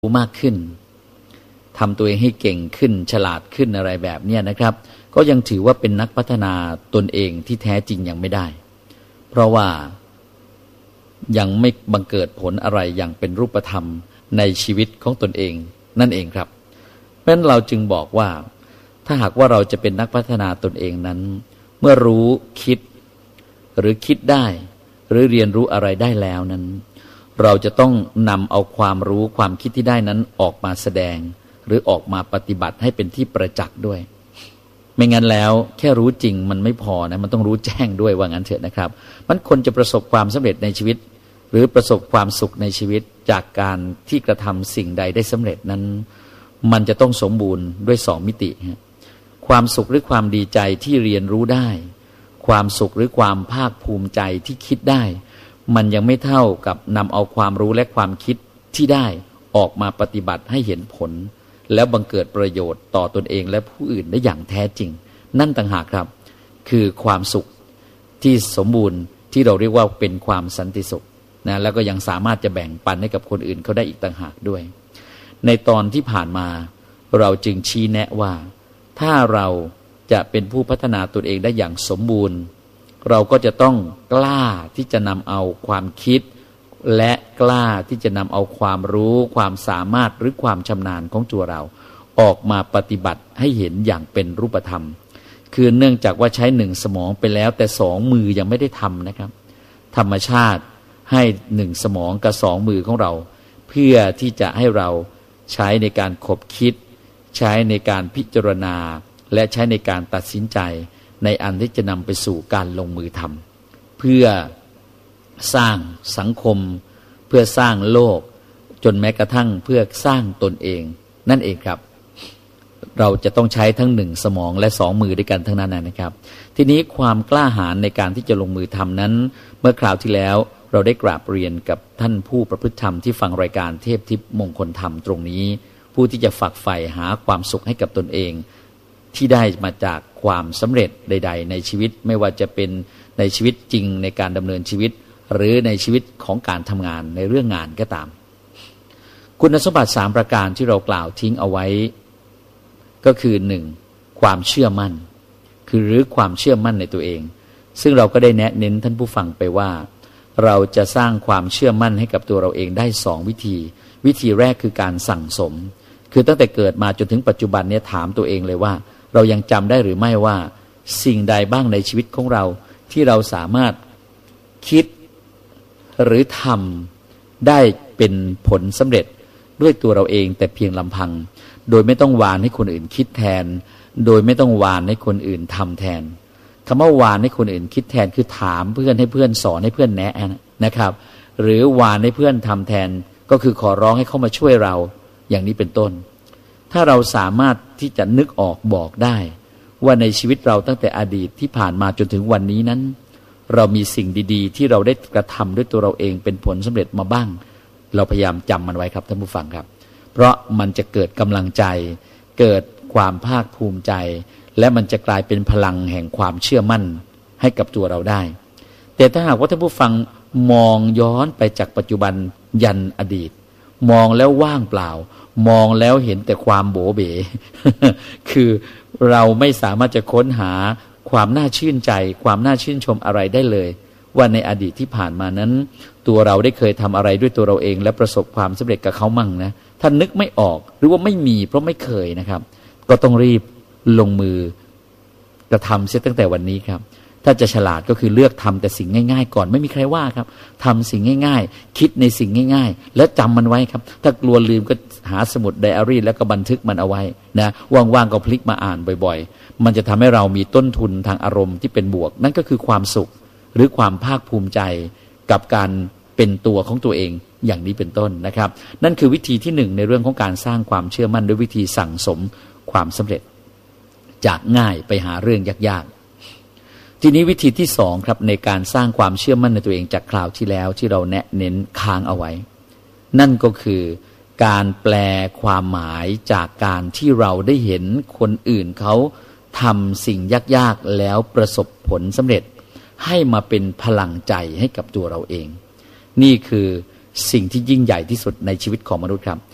รู้มากขึ้นทำตัวเองให้เก่งขึ้นฉลาดขึ้นอะไรแบบนี้นะครับก็ยังถือว่าเป็นนักพัฒนาตนเองที่แท้จริงยังไม่ได้เพราะว่ายังไม่บังเกิดผลอะไรอย่างเป็นรูปธรรมในชีวิตของตนเองนั่นเองครับเพราะฉะนั้นเราจึงบอกว่าถ้าหากว่าเราจะเป็นนักพัฒนาตนเองนั้นเมื่อรู้คิดหรือคิดได้หรือเรียนรู้อะไรได้แล้วนั้นเราจะต้องนำเอาความรู้ความคิดที่ได้นั้นออกมาแสดงหรือออกมาปฏิบัติให้เป็นที่ประจักษ์ด้วยไม่งั้นแล้วแค่รู้จริงมันไม่พอนะมันต้องรู้แจ้งด้วยว่างั้นเถอะนะครับมันคนจะประสบความสำเร็จในชีวิตหรือประสบความสุขในชีวิตจากการที่กระทำสิ่งใดได้สำเร็จนั้นมันจะต้องสมบูรณ์ด้วยสองมิติความสุขหรือความดีใจที่เรียนรู้ได้ความสุขหรือความภาคภูมิใจที่คิดได้มันยังไม่เท่ากับนำเอาความรู้และความคิดที่ได้ออกมาปฏิบัติให้เห็นผลแล้วบังเกิดประโยชน์ต่อตนเองและผู้อื่นได้อย่างแท้จริงนั่นต่างหากครับคือความสุขที่สมบูรณ์ที่เราเรียกว่าเป็นความสันติสุขนะแล้วก็ยังสามารถจะแบ่งปันให้กับคนอื่นเขาได้อีกต่างหากด้วยในตอนที่ผ่านมาเราจึงชี้แนะว่าถ้าเราจะเป็นผู้พัฒนาตนเองได้อย่างสมบูรณ์เราก็จะต้องกล้าที่จะนำเอาความคิดและกล้าที่จะนำเอาความรู้ความสามารถหรือความชำนาญของตัวเราออกมาปฏิบัติให้เห็นอย่างเป็นรูปธรรมคือเนื่องจากว่าใช้หนึ่งสมองไปแล้วแต่สองมือยังไม่ได้ทำนะครับธรรมชาติให้หนึ่งสมองกับสองมือของเราเพื่อที่จะให้เราใช้ในการคบคิดใช้ในการพิจารณาและใช้ในการตัดสินใจในอันที่จะนำไปสู่การลงมือทำเพื่อสร้างสังคมเพื่อสร้างโลกจนแม้กระทั่งเพื่อสร้างตนเองนั่นเองครับเราจะต้องใช้ทั้งหนึ่งสมองและสองมือด้วยกันทั้งนั้นนะครับทีนี้ความกล้าหาญในการที่จะลงมือทำนั้นเมื่อคราวที่แล้วเราได้กราบเรียนกับท่านผู้ประพฤติธรรมที่ฟังรายการเทพทิพย์มงคลธรรมตรงนี้ผู้ที่จะฝักใฝ่หาความสุขให้กับตนเองที่ได้มาจากความสำเร็จใดๆในชีวิตไม่ว่าจะเป็นในชีวิตจริงในการดำเนินชีวิตหรือในชีวิตของการทำงานในเรื่องงานก็ตามคุณสมบัติ3ประการที่เรากล่าวทิ้งเอาไว้ก็คือ 1. ความเชื่อมั่นคือหรือความเชื่อมั่นในตัวเองซึ่งเราก็ได้แนะเน้นท่านผู้ฟังไปว่าเราจะสร้างความเชื่อมั่นให้กับตัวเราเองได้2วิธีแรกคือการสั่งสมคือตั้งแต่เกิดมาจนถึงปัจจุบันนี้ถามตัวเองเลยว่าเรายังจำได้หรือไม่ว่าสิ่งใดบ้างในชีวิตของเราที่เราสามารถคิดหรือทำได้เป็นผลสำเร็จด้วยตัวเราเองแต่เพียงลำพังโดยไม่ต้องวานให้คนอื่นคิดแทนโดยไม่ต้องวานให้คนอื่นทำแทนคำว่าวานให้คนอื่นคิดแทนคือถามเพื่อนให้เพื่อนสอนให้เพื่อนแนะนะครับหรือวานให้เพื่อนทำแทนก็คือขอร้องให้เขามาช่วยเราอย่างนี้เป็นต้นถ้าเราสามารถที่จะนึกออกบอกได้ว่าในชีวิตเราตั้งแต่อดีตที่ผ่านมาจนถึงวันนี้นั้นเรามีสิ่งดีๆที่เราได้กระทำด้วยตัวเราเองเป็นผลสำเร็จมาบ้างเราพยายามจำมันไว้ครับท่านผู้ฟังครับเพราะมันจะเกิดกำลังใจเกิดความภาคภูมิใจและมันจะกลายเป็นพลังแห่งความเชื่อมั่นให้กับตัวเราได้แต่ถ้าหากว่าท่านผู้ฟังมองย้อนไปจากปัจจุบันยันอดีตมองแล้วว่างเปล่ามองแล้วเห็นแต่ความโบเบ คือเราไม่สามารถจะค้นหาความน่าชื่นใจความน่าชื่นชมอะไรได้เลยว่าในอดีตที่ผ่านมานั้นตัวเราได้เคยทำอะไรด้วยตัวเราเองและประสบความสำเร็จกับเขามั่งนะถ้านึกไม่ออกหรือว่าไม่มีเพราะไม่เคยนะครับก็ต้องรีบลงมือกระทำเสียตั้งแต่วันนี้ครับถ้าจะฉลาดก็คือเลือกทำแต่สิ่งง่ายๆก่อนไม่มีใครว่าครับทำสิ่งง่ายๆคิดในสิ่งง่ายๆแล้วจำมันไว้ครับถ้ากลัวลืมก็หาสมุดไดอารี่แล้วก็บันทึกมันเอาไว้นะว่างๆก็พลิกมาอ่านบ่อยๆมันจะทำให้เรามีต้นทุนทางอารมณ์ที่เป็นบวกนั่นก็คือความสุขหรือความภาคภูมิใจกับการเป็นตัวของตัวเองอย่างนี้เป็นต้นนะครับนั่นคือวิธีที่1ในเรื่องของการสร้างความเชื่อมั่นด้วยวิธีสั่งสมความสำเร็จจากง่ายไปหาเรื่องยากๆทีนี้วิธีที่2ครับในการสร้างความเชื่อมั่นในตัวเองจากคราวที่แล้วที่เราแนะเน้นค้างเอาไว้นั่นก็คือการแปลความหมายจากการที่เราได้เห็นคนอื่นเขาทำสิ่งยากๆแล้วประสบผลสำเร็จให้มาเป็นพลังใจให้กับตัวเราเองนี่คือสิ่งที่ยิ่งใหญ่ที่สุดในชีวิตของมนุษย์ครับ